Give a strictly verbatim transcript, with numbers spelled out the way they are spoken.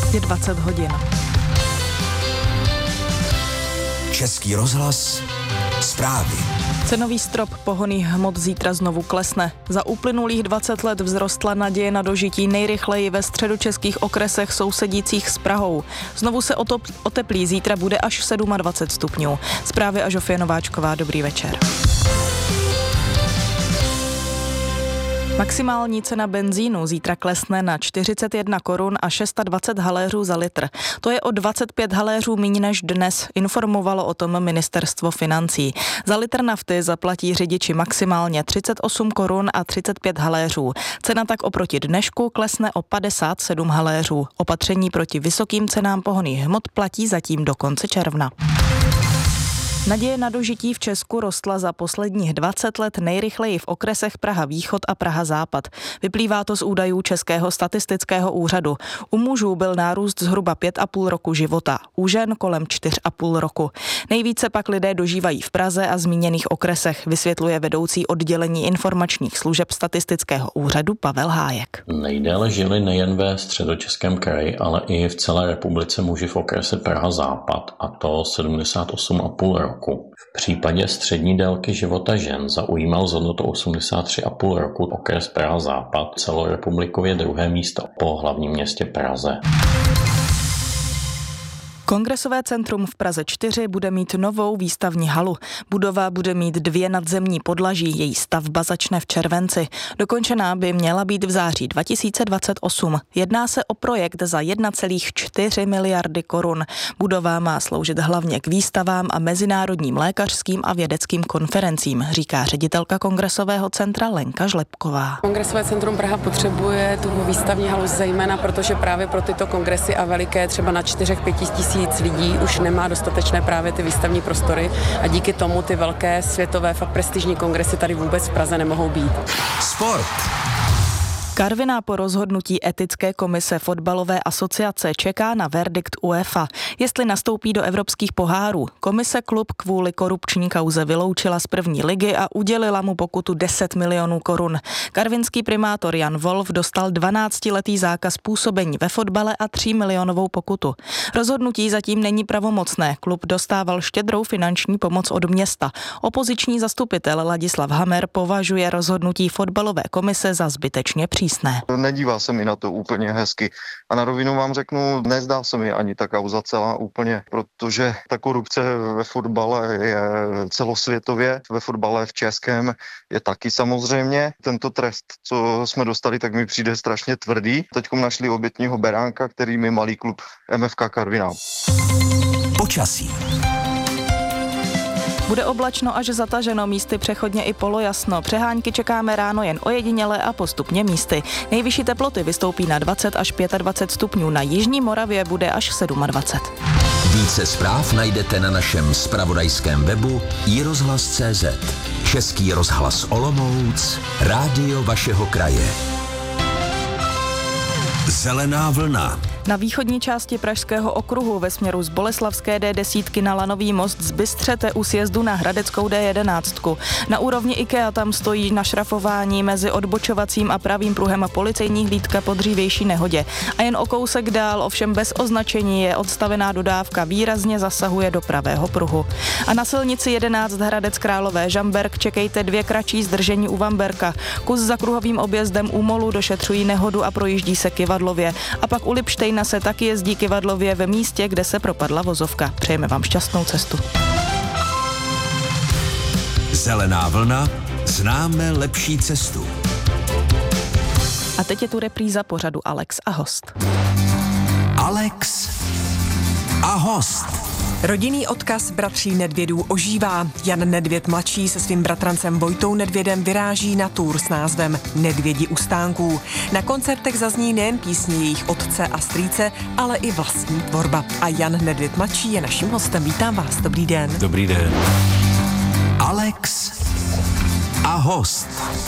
Je dvacet hodin. Český rozhlas, zprávy. Cenový strop pohonných hmot zítra znovu klesne. Za uplynulých dvacet let vzrostla naděje na dožití nejrychleji ve středočeských okresech sousedících s Prahou. Znovu se otop- oteplí, zítra bude až dvacet sedm stupňů. Zprávy a Žofie Nováčková, dobrý večer. Maximální cena benzínu zítra klesne na čtyřicet jedna korun a dvacet šest haléřů za litr. To je o dvacet pět haléřů míň než dnes, informovalo o tom ministerstvo financí. Za litr nafty zaplatí řidiči maximálně třicet osm korun a třicet pět haléřů. Cena tak oproti dnešku klesne o padesát sedm haléřů. Opatření proti vysokým cenám pohonných hmot platí zatím do konce června. Naděje na dožití v Česku rostla za posledních dvacet let nejrychleji v okresech Praha Východ a Praha Západ. Vyplývá to z údajů Českého statistického úřadu. U mužů byl nárůst zhruba pět a půl roku života, u žen kolem čtyř a půl roku. Nejvíce pak lidé dožívají v Praze a zmíněných okresech, vysvětluje vedoucí oddělení informačních služeb statistického úřadu Pavel Hájek. Nejdéle žili nejen ve Středočeském kraji, ale i v celé republice muži v okrese Praha Západ, a to sedmdesát osm a půl roku. V případě střední délky života žen zaujímal s hodnotou osmdesát tři a půl roku okres Praha Západ, celorepublikově druhé místo po hlavním městě Praze. Kongresové centrum v Praze čtyři bude mít novou výstavní halu. Budova bude mít dvě nadzemní podlaží, její stavba začne v červenci. Dokončená by měla být v září dva tisíce dvacet osm. Jedná se o projekt za jedna celá čtyři miliardy korun. Budova má sloužit hlavně k výstavám a mezinárodním lékařským a vědeckým konferencím, říká ředitelka Kongresového centra Lenka Žlepková. Kongresové centrum Praha potřebuje tu výstavní halu zejména, protože právě pro tyto kongresy a veliké třeba na čtyřech pěti tisíc lidí už nemá dostatečné právě ty výstavní prostory a díky tomu ty velké světové fakt prestižní kongresy tady vůbec v Praze nemohou být. Sport. Karviná po rozhodnutí etické komise fotbalové asociace čeká na verdikt UEFA, jestli nastoupí do evropských pohárů. Komise klub kvůli korupční kauze vyloučila z první ligy a udělila mu pokutu deset milionů korun. Karvinský primátor Jan Wolf dostal dvanáctiletý zákaz působení ve fotbale a tří milionovou pokutu. Rozhodnutí zatím není pravomocné. Klub dostával štědrou finanční pomoc od města. Opoziční zastupitel Ladislav Hamer považuje rozhodnutí fotbalové komise za zbytečně přísné. Nedívá se mi na to úplně hezky. A na rovinu vám řeknu, nezdá se mi ani ta kauza celá úplně, protože ta korupce ve fotbale je celosvětově, ve fotbale v českém je taky samozřejmě. Tento trest, co jsme dostali, tak mi přijde strašně tvrdý. Teďkom našli obětního beránka, kterým je malý klub M F K Karviná. Počasí. Bude oblačno až zataženo, místy přechodně i polojasno. Přehánky čekáme ráno jen ojediněle a postupně místy. Nejvyšší teploty vystoupí na dvacet až dvacet pět stupňů, na jižní Moravě bude až dvacet sedm. Více zpráv najdete na našem zpravodajském webu i rozhlas tečka cé zet. Český rozhlas Olomouc, rádio vašeho kraje. Zelená vlna. Na východní části Pražského okruhu ve směru z Boleslavské D deset na Lanový most zbystřete u sjezdu na Hradeckou D jedenáct. Na úrovni IKEA tam stojí na šrafování mezi odbočovacím a pravým pruhem policejní hlídka po dřívější nehodě. A jen o kousek dál, ovšem bez označení, je odstavená dodávka, výrazně zasahuje do pravého pruhu. A na silnici jedenáct Hradec Králové Žamberk čekejte dvě kratší zdržení u Vamberka. Kus za kruhovým objezdem u Molu došetřují nehodu a projíždí se Kyvadlově. A pak u Lipštejna se taky jezdí Kyvadlově ve místě, kde se propadla vozovka. Přejeme vám šťastnou cestu. Zelená vlna, známe lepší cestu. A teď je tu repríza pořadu Alex a host. Alex a host. Rodinný odkaz bratří Nedvědů ožívá. Jan Nedvěd mladší se svým bratrancem Vojtou Nedvědem vyráží na tour s názvem Nedvědi u stánků. Na koncertech zazní nejen písně jejich otce a strýce, ale i vlastní tvorba. A Jan Nedvěd mladší je naším hostem. Vítám vás, dobrý den. Dobrý den. Alex a host.